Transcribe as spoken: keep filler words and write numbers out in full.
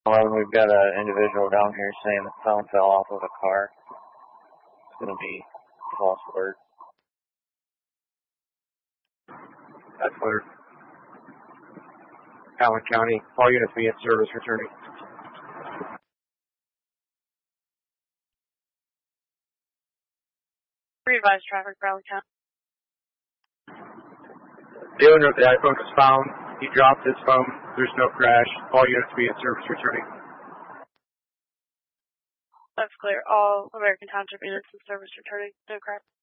Well, we've got an individual down here saying the phone fell off of a car. It's going to be false alert. That's clear. Allen County, all units be in service returning. Revise traffic for Allen County. The owner of the iPhone was found. He dropped his phone. There's no crash. All units be in service returning. That's clear. All American Township units in service returning. No crash.